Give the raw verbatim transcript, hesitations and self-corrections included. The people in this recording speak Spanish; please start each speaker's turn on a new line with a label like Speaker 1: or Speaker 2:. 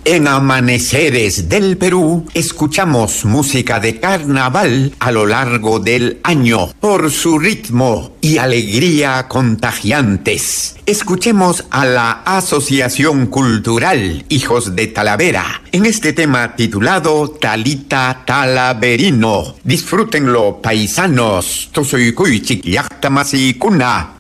Speaker 1: En Amaneceres del Perú escuchamos música de carnaval a lo largo del año por su ritmo y alegría contagiantes. Escuchemos a la Asociación Cultural Hijos de Talavera en este tema titulado Talita Talaverino. Disfrútenlo, paisanos. Tosoyukuy chiquillactamasi cuna.